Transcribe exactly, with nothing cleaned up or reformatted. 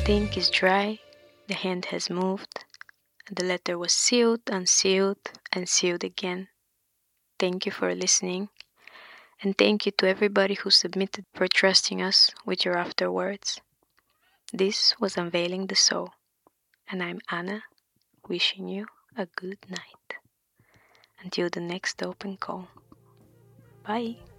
ink is dry, the hand has moved, and the letter was sealed, unsealed, and sealed again. Thank you for listening, and thank you to everybody who submitted for trusting us with your afterwords. This was Unveiling the Soul, and I'm Anna, wishing you a good night. Until the next open call. Bye.